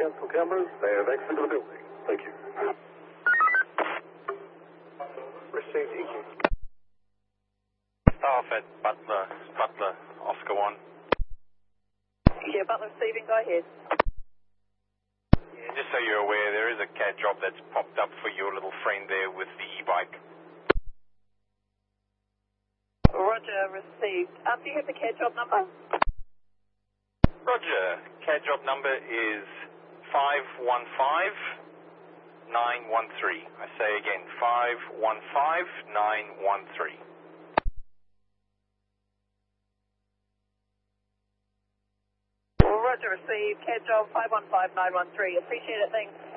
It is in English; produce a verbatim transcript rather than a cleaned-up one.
cancel cameras. They have exited the building. Thank you. Received E Q. Staff at Butler, Butler, Oscar one. Yeah, Butler receiving, go ahead. Yeah, just so you're aware, there is a C A D job that's popped up for your little friend there with the e-bike. Roger, received. Um, do you have the C A D job number? Roger, C A D job number is five one five nine one three. I say again, five one five nine one three. Roger, received. C A D job five one five nine one three. Appreciate it, thanks.